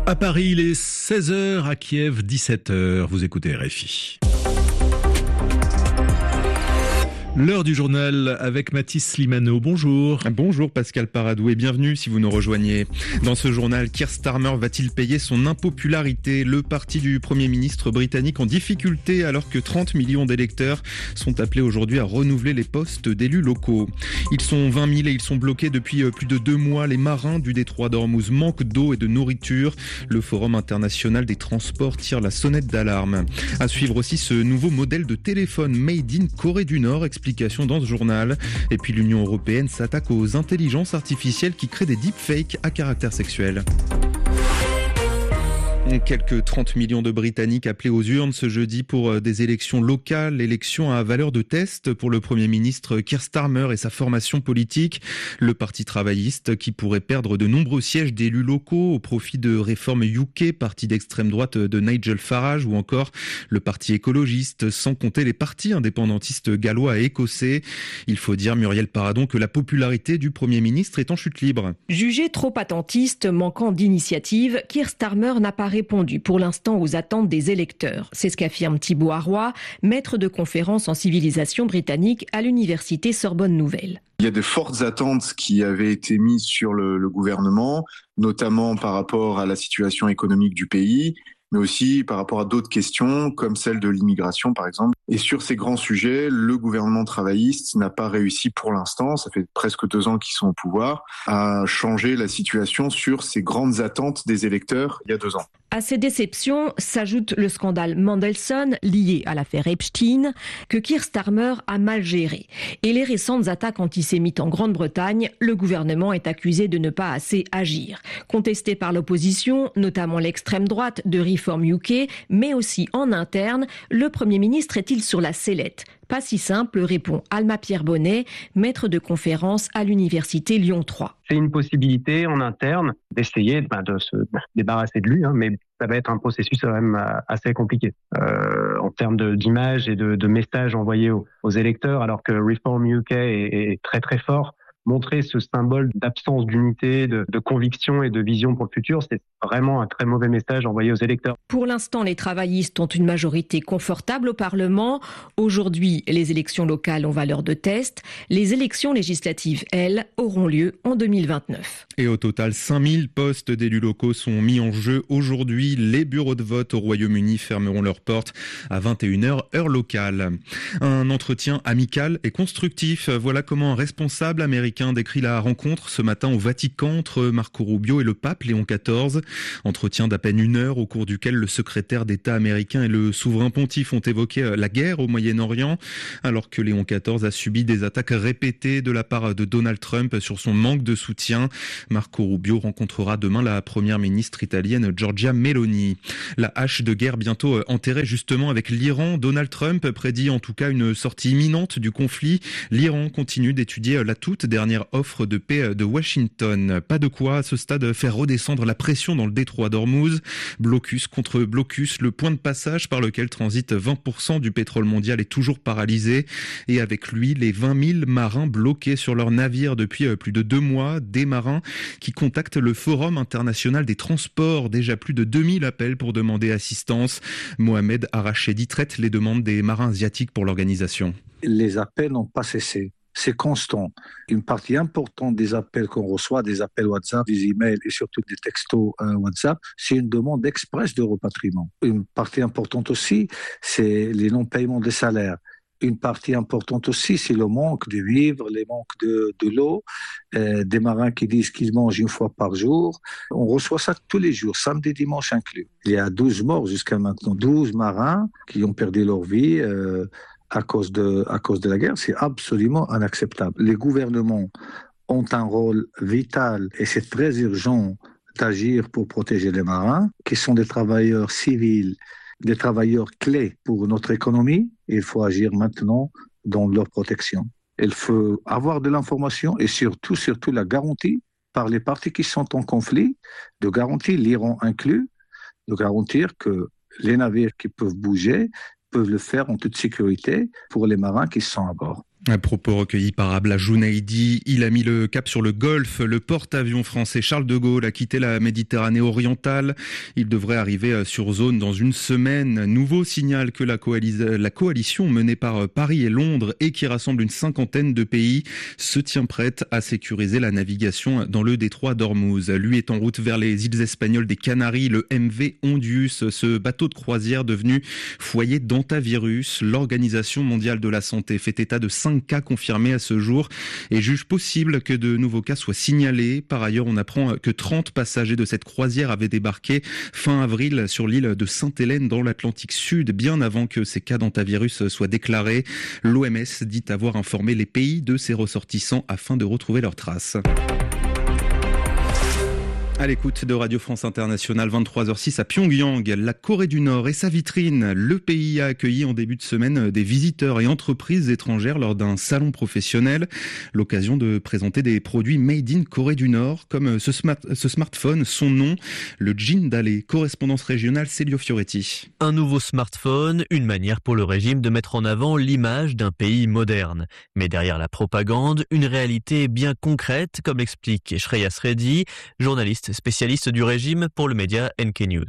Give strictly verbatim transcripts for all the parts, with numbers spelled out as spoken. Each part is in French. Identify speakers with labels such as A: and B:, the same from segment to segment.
A: À Paris, il est seize heures, à Kiev, dix-sept heures. Vous écoutez R F I. L'heure du journal avec Mathis Slimano. Bonjour.
B: Bonjour Pascal Paradou et bienvenue si vous nous rejoignez. Dans ce journal, Keir Starmer va-t-il payer son impopularité? Le parti du Premier ministre britannique en difficulté alors que trente millions d'électeurs sont appelés aujourd'hui à renouveler les postes d'élus locaux. Ils sont vingt mille et ils sont bloqués depuis plus de deux mois. Les marins du détroit d'Ormuz manquent d'eau et de nourriture. Le Forum international des transports tire la sonnette d'alarme. À suivre aussi ce nouveau modèle de téléphone made in Corée du Nord. Explication dans ce journal. Et puis l'Union européenne s'attaque aux intelligences artificielles qui créent des deepfakes à caractère sexuel. Quelques trente millions de Britanniques appelés aux urnes ce jeudi pour des élections locales, élections à valeur de test pour le Premier ministre Keir Starmer et sa formation politique. Le Parti travailliste qui pourrait perdre de nombreux sièges d'élus locaux au profit de Reform U K, parti d'extrême droite de Nigel Farage, ou encore le Parti écologiste, sans compter les partis indépendantistes gallois et écossais. Il faut dire, Muriel Paradon, que la popularité du Premier ministre est en chute libre.
C: Jugé trop attentiste, manquant d'initiative, Keir Starmer n'a pas répondu pour l'instant aux attentes des électeurs. C'est ce qu'affirme Thibaut Arroy, maître de conférence en civilisation britannique à l'université Sorbonne Nouvelle.
D: Il y a de fortes attentes qui avaient été mises sur le, le gouvernement, notamment par rapport à la situation économique du pays, mais aussi par rapport à d'autres questions, comme celle de l'immigration, par exemple. Et sur ces grands sujets, le gouvernement travailliste n'a pas réussi pour l'instant, ça fait presque deux ans qu'ils sont au pouvoir, à changer la situation sur ces grandes attentes des électeurs il y a deux ans.
C: À ces déceptions s'ajoute le scandale Mandelson, lié à l'affaire Epstein, que Keir Starmer a mal géré. Et les récentes attaques antisémites en Grande-Bretagne, le gouvernement est accusé de ne pas assez agir. Contesté par l'opposition, notamment l'extrême droite de Reform U K, mais aussi en interne, le Premier ministre est-il sur la sellette? Pas si simple, répond Alma Pierre Bonnet, maître de conférence à l'université Lyon trois.
E: C'est une possibilité en interne d'essayer ben, de se débarrasser de lui, hein, mais ça va être un processus quand même assez compliqué euh, en termes de, d'image et de, de messages envoyés aux, aux électeurs, alors que Reform U K est, est très très fort. Montrer ce symbole d'absence d'unité, de, de conviction et de vision pour le futur, c'est vraiment un très mauvais message envoyé aux électeurs.
C: Pour l'instant, les travaillistes ont une majorité confortable au Parlement. Aujourd'hui, les élections locales ont valeur de test. Les élections législatives, elles, auront lieu en deux mille vingt-neuf.
B: Et au total, cinq mille postes d'élus locaux sont mis en jeu aujourd'hui. Les bureaux de vote au Royaume-Uni fermeront leurs portes à vingt et une heures, heure locale. Un entretien amical et constructif. Voilà comment un responsable américain décrit la rencontre ce matin au Vatican entre Marco Rubio et le pape Léon quatorze. Entretien d'à peine une heure au cours duquel le secrétaire d'État américain et le souverain pontife ont évoqué la guerre au Moyen-Orient, alors que Léon quatorze a subi des attaques répétées de la part de Donald Trump sur son manque de soutien. Marco Rubio rencontrera demain la première ministre italienne Giorgia Meloni. La hache de guerre bientôt enterrée justement avec l'Iran. Donald Trump prédit en tout cas une sortie imminente du conflit. L'Iran continue d'étudier la toute dernière offre de paix de Washington. Pas de quoi à ce stade faire redescendre la pression dans le détroit d'Ormuz. Blocus contre blocus, le point de passage par lequel transite vingt pour cent du pétrole mondial est toujours paralysé. Et avec lui, les vingt mille marins bloqués sur leur navire depuis plus de deux mois. Des marins qui contactent le Forum international des transports. Déjà plus de deux mille appels pour demander assistance. Mohamed Arachedi traite les demandes des marins asiatiques pour l'organisation.
F: Les appels n'ont pas cessé. C'est constant. Une partie importante des appels qu'on reçoit, des appels WhatsApp, des emails et surtout des textos euh, WhatsApp, c'est une demande express de repatriement. Une partie importante aussi, c'est les non-paiements des salaires. Une partie importante aussi, c'est le manque de vivres, le manque de, de l'eau, euh, des marins qui disent qu'ils mangent une fois par jour. On reçoit ça tous les jours, samedi, dimanche inclus. Il y a douze morts jusqu'à maintenant, douze marins qui ont perdu leur vie euh, à cause de, à cause de la guerre. C'est absolument inacceptable. Les gouvernements ont un rôle vital et c'est très urgent d'agir pour protéger les marins, qui sont des travailleurs civils, des travailleurs clés pour notre économie. Il faut agir maintenant dans leur protection. Il faut avoir de l'information et surtout, surtout la garantie par les parties qui sont en conflit, de garantir, l'Iran inclus, de garantir que les navires qui peuvent bouger peuvent le faire en toute sécurité pour les marins qui sont à bord.
B: À propos recueilli par Abla Jounaidi, il a mis le cap sur le Golfe. Le porte-avions français Charles de Gaulle a quitté la Méditerranée orientale. Il devrait arriver sur zone dans une semaine. Nouveau signal que la, coalis- la coalition menée par Paris et Londres et qui rassemble une cinquantaine de pays se tient prête à sécuriser la navigation dans le détroit d'Ormuz. Lui est en route vers les îles espagnoles des Canaries, le M V Ondius, ce bateau de croisière devenu foyer d'hantavirus. L'Organisation mondiale de la santé fait état de cinq cas confirmés à ce jour et juge possible que de nouveaux cas soient signalés. Par ailleurs, on apprend que trente passagers de cette croisière avaient débarqué fin avril sur l'île de Sainte-Hélène dans l'Atlantique Sud, bien avant que ces cas d'hantavirus soient déclarés. L'O M S dit avoir informé les pays de ses ressortissants afin de retrouver leurs traces. À l'écoute de Radio France Internationale, vingt-trois heures six à Pyongyang, la Corée du Nord et sa vitrine. Le pays a accueilli en début de semaine des visiteurs et entreprises étrangères lors d'un salon professionnel. L'occasion de présenter des produits made in Corée du Nord, comme ce, smart, ce smartphone, son nom, le Jindale. Correspondance régionale, Célio Fioretti.
G: Un nouveau smartphone, une manière pour le régime de mettre en avant l'image d'un pays moderne. Mais derrière la propagande, une réalité bien concrète, comme explique Shreyas Reddy, journaliste spécialiste du régime pour le média N K News.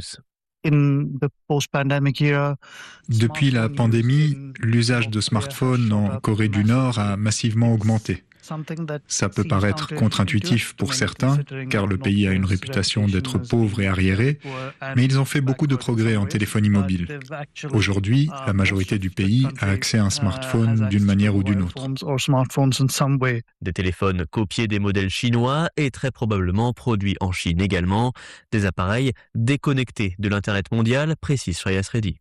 H: Depuis la pandémie, l'usage de smartphones en Corée du Nord a massivement augmenté. Ça peut paraître contre-intuitif pour certains, car le pays a une réputation d'être pauvre et arriéré, mais ils ont fait beaucoup de progrès en téléphonie mobile. Aujourd'hui, la majorité du pays a accès à un smartphone d'une manière ou d'une autre.
G: Des téléphones copiés des modèles chinois et très probablement produits en Chine également. Des appareils déconnectés de l'Internet mondial, précise Shreyas Reddy.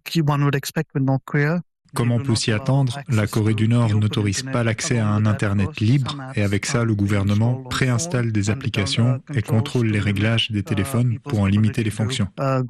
H: Comme on peut s'y attendre, la Corée du Nord n'autorise pas l'accès à un Internet libre et avec ça, le gouvernement préinstalle des applications et contrôle les réglages des téléphones pour en limiter les fonctions.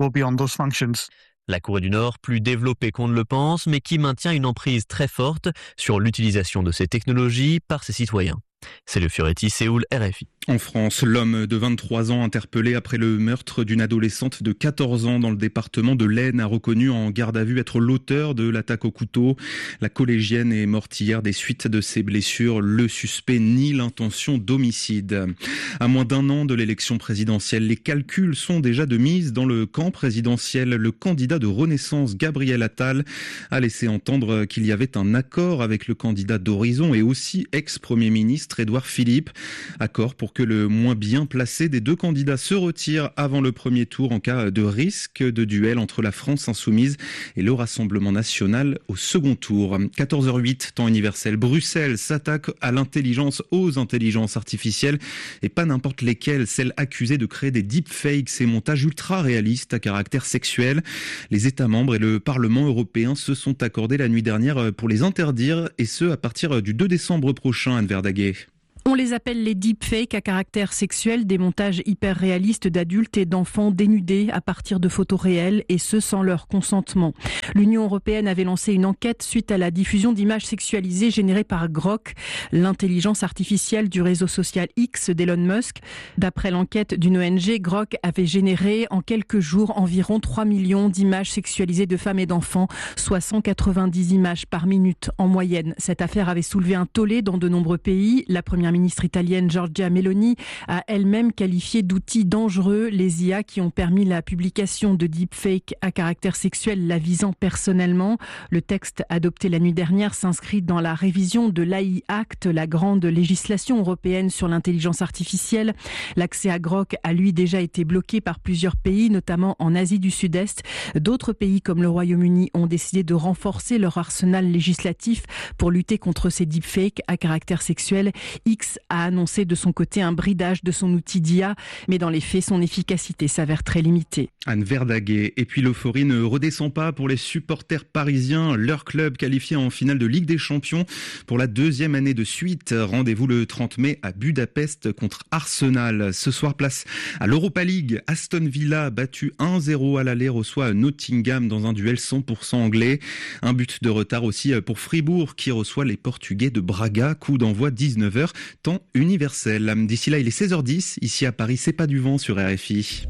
G: La Corée du Nord, plus développée qu'on ne le pense, mais qui maintient une emprise très forte sur l'utilisation de ces technologies par ses citoyens. C'est le Fioretti, Séoul, R F I.
B: En France, l'homme de vingt-trois ans interpellé après le meurtre d'une adolescente de quatorze ans dans le département de l'Aisne a reconnu en garde à vue être l'auteur de l'attaque au couteau. La collégienne est morte hier des suites de ses blessures. Le suspect nie l'intention d'homicide. À moins d'un an de l'élection présidentielle, les calculs sont déjà de mise dans le camp présidentiel. Le candidat de Renaissance, Gabriel Attal, a laissé entendre qu'il y avait un accord avec le candidat d'Horizon et aussi ex-premier ministre Édouard Philippe. Accord pour que le moins bien placé des deux candidats se retire avant le premier tour en cas de risque de duel entre la France insoumise et le Rassemblement national au second tour. quatorze heures huit, temps universel. Bruxelles s'attaque à l'intelligence, aux intelligences artificielles et pas n'importe lesquelles, celles accusées de créer des deepfakes, ces montages ultra réalistes à caractère sexuel. Les États membres et le Parlement européen se sont accordés la nuit dernière pour les interdire et ce à partir du deux décembre prochain, Anne Verdaguet.
I: On les appelle les deepfakes à caractère sexuel, des montages hyper réalistes d'adultes et d'enfants dénudés à partir de photos réelles et ce sans leur consentement. L'Union européenne avait lancé une enquête suite à la diffusion d'images sexualisées générées par Grok, l'intelligence artificielle du réseau social X d'Elon Musk. D'après l'enquête d'une O N G, Grok avait généré en quelques jours environ trois millions d'images sexualisées de femmes et d'enfants, soit cent quatre-vingt-dix images par minute en moyenne. Cette affaire avait soulevé un tollé dans de nombreux pays. La première ministre italienne Giorgia Meloni a elle-même qualifié d'outils dangereux les I A qui ont permis la publication de deepfakes à caractère sexuel la visant personnellement. Le texte adopté la nuit dernière s'inscrit dans la révision de l'A I Act, la grande législation européenne sur l'intelligence artificielle. L'accès à Grok a lui déjà été bloqué par plusieurs pays, notamment en Asie du Sud-Est. D'autres pays comme le Royaume-Uni ont décidé de renforcer leur arsenal législatif pour lutter contre ces deepfakes à caractère sexuel. X a annoncé de son côté un bridage de son outil d'I A, mais dans les faits, son efficacité s'avère très limitée.
B: Anne Verdaguet. Et puis l'euphorie ne redescend pas pour les supporters parisiens. Leur club qualifié en finale de Ligue des Champions pour la deuxième année de suite. Rendez-vous le trente mai à Budapest contre Arsenal. Ce soir, place à l'Europa League. Aston Villa, battu un zéro à l'aller, reçoit Nottingham dans un duel cent pour cent anglais. Un but de retard aussi pour Fribourg qui reçoit les Portugais de Braga. Coup d'envoi dix-neuf heures. Temps universel. D'ici là, il est seize heures dix. Ici à Paris, c'est pas du vent sur R F I.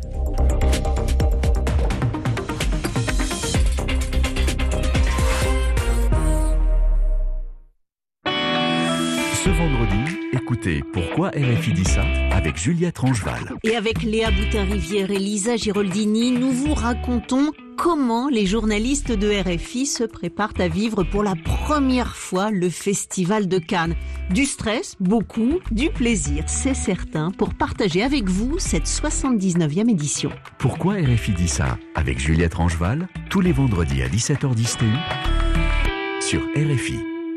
J: vendredis, écoutez Pourquoi R F I dit ça avec Juliette Rangeval.
K: Et avec Léa Boutin-Rivière et Lisa Giroldini, nous vous racontons comment les journalistes de R F I se préparent à vivre pour la première fois le Festival de Cannes. Du stress, beaucoup, du plaisir, c'est certain, pour partager avec vous cette soixante-dix-neuvième édition.
J: Pourquoi R F I dit ça avec Juliette Rangeval, tous les vendredis à dix-sept heures dix T U sur R F I.